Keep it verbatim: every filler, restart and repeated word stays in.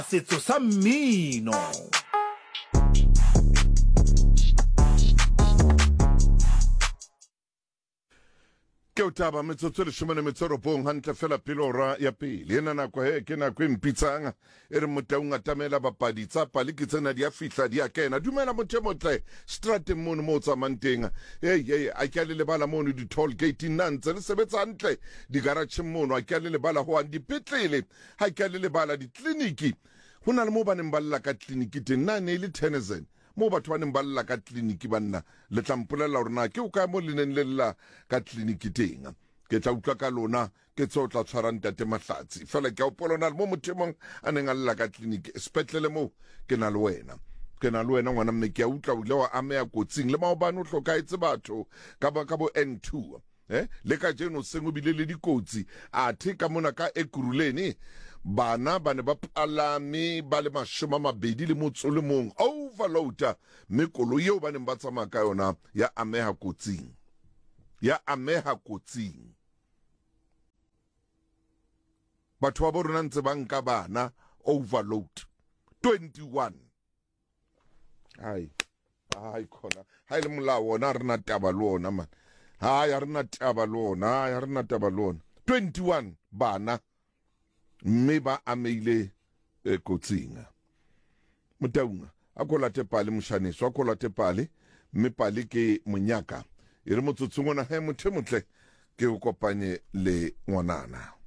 setso sa mmino. Ke o taba metsotso le shomane metsoropong hantle fela pilora ya pele ena nako he ke nako e mpitsang e re motaung a tamela bapadi tsa pale ke tsena di a fihla di a kena dumela motho motle strateng mono mo tsamang teng hey hey a ke le lebala mono di toll gate nantse le sebetsa hantle di garage mono a ke le lebala ho andi petlele ha ke le lebala di kliniki hona le mo baneng balla ka kliniki teng nane le Tennyson mo batho ba neng ba lla ka kliniki banna le tlampolela hore na ke o ka mo leneng le lla ka kliniki teng ke tla utlwa ka lona ke tso tla tshwarang tate Mahlatsi fela ke o polona mo mothemong a neng a lla ka kliniki spetlele mo ke na le wena ke na le wena ngwana mme ke a utlwa o ile wa amea kotsing le maobane o hlokaetse batho ka ba ka bo N two eh le ka jeno sengo bile le dikotsi a the ka mona ka Ekuruleni bana ba ne ba palame ba le mashoma mabedi le motso le mong overloader mme koloi eo ba neng ba tsamaya ka yona ya ameha kotsing ya ameha kotsing batho ba bo rona ntse ba nka bana overload twenty-one hai hai khona hai le molao wona re na taba le wona man hai re na taba le wona hai re na taba le wona twenty-one bana mme ba ameile e kotsing motaunga a kola te pale moshaneso a kola te pale mme pale ke monyaka e re motsotsongona he motho motle ke o kopanye le ngwanana.